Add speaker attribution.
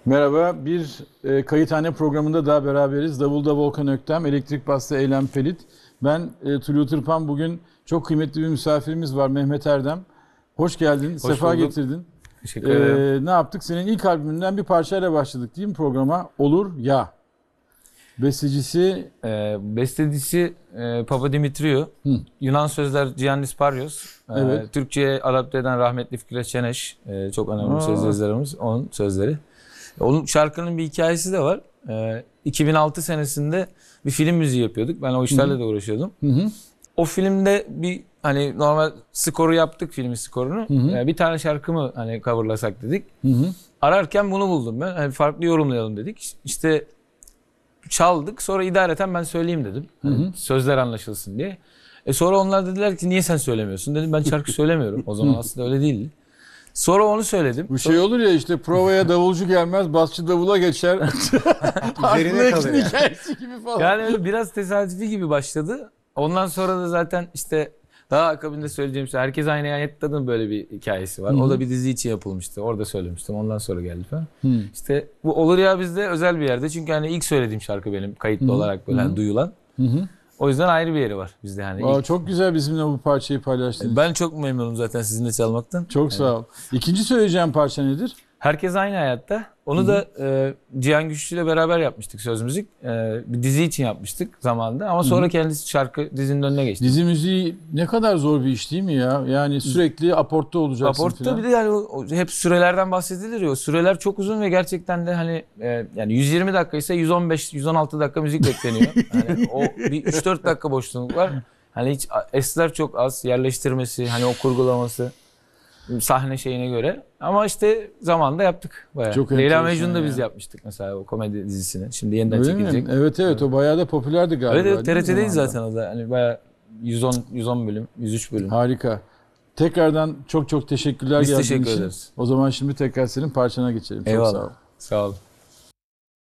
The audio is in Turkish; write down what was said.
Speaker 1: Merhaba, bir kayıthane programında daha beraberiz. Davulda Volkan Öktem, Elektrik Basta Eylem Pelit. Ben Tulu Tırpan. Bugün çok kıymetli bir misafirimiz var, Mehmet Erdem. Hoş geldin, sefa
Speaker 2: bulduk.
Speaker 1: getirdin.
Speaker 2: Teşekkür ederim.
Speaker 1: Ne yaptık? Senin ilk albümünden bir parçayla başladık değil mi programa? Olur Ya. Bestecisi...
Speaker 2: Bestecisi Papa Dimitriou. Yunan sözler Giannis Parios.
Speaker 1: Evet.
Speaker 2: Türkçe'ye adapte eden rahmetli Fikret Şeneş. Çok önemli söz yazarımız. Onun sözleri. Onun şarkının bir hikayesi de var. 2006 senesinde bir film müziği yapıyorduk. Ben o işlerle de uğraşıyordum. O filmde bir hani normal skoru yaptık, filmin skorunu. Bir tane şarkı mı hani coverlasak dedik. Ararken bunu buldum ben. Hani farklı yorumlayalım dedik. İşte çaldık. Sonra idareten ben söyleyeyim dedim. Hani sözler anlaşılsın diye. Sonra onlar dediler ki niye sen söylemiyorsun? Dedim ben şarkı söylemiyorum. O zaman aslında öyle değildi. Sonra onu söyledim.
Speaker 1: Bu şey olur ya işte provaya davulcu gelmez, basçı davula geçer.
Speaker 3: Üzerine kalır yani.
Speaker 1: Hikayesi gibi falan.
Speaker 2: Yani öyle biraz tesadüfi gibi başladı. Ondan sonra da zaten işte daha akabinde söyleyeceğim şey. Herkes Aynı Hayatta'nın böyle bir hikayesi var. O da bir dizi için yapılmıştı. Orada söylemiştim. Ondan sonra geldi falan. İşte bu Olur Ya bizde özel bir yerde. Çünkü hani ilk söylediğim şarkı benim kayıtlı olarak böyle hani duyulan. O yüzden ayrı bir yeri var bizde yani.
Speaker 1: Aa, çok güzel bizimle bu parçayı paylaştınız.
Speaker 2: Ben çok memnunum zaten sizinle çalmaktan.
Speaker 1: Çok sağ ol. İkinci söyleyeceğim parça nedir?
Speaker 2: Herkes Aynı Hayatta. Onu da Cihan Güçlü ile beraber yapmıştık söz müzik. Bir dizi için yapmıştık zamanında. Ama sonra kendisi şarkı dizinin önüne geçti.
Speaker 1: Dizi müziği ne kadar zor bir iş değil mi ya? Yani sürekli aportta olacaksın
Speaker 2: Aportta
Speaker 1: falan.
Speaker 2: bir de yani hep sürelerden bahsedilir ya. O süreler çok uzun ve gerçekten de hani yani 120 dakika ise 115-116 dakika müzik bekleniyor. Yani o bir 3-4 dakika boşluk var. Hani hiç esler çok az, yerleştirmesi, hani o kurgulaması sahne şeyine göre. Ama işte zamanında yaptık bayağı.
Speaker 1: Çok
Speaker 2: Leyla
Speaker 1: enteresan
Speaker 2: Mecnun'da
Speaker 1: ya.
Speaker 2: biz yapmıştık mesela o komedi dizisini. Şimdi yeniden
Speaker 1: Öyle
Speaker 2: çekilecek.
Speaker 1: mi? Evet o bayağı da popülerdi galiba.
Speaker 2: Evet,
Speaker 1: değil mi
Speaker 2: TRT'deyiz
Speaker 1: zamanında?
Speaker 2: zaten o da. Hani bayağı 110 bölüm, 103 bölüm.
Speaker 1: Harika. Tekrardan çok teşekkürler
Speaker 2: Biz
Speaker 1: geldiğin
Speaker 2: teşekkür
Speaker 1: için.
Speaker 2: ederiz.
Speaker 1: O zaman şimdi tekrar senin parçana geçelim. Çok
Speaker 2: Eyvallah.
Speaker 1: sağ ol.
Speaker 2: Sağ olun.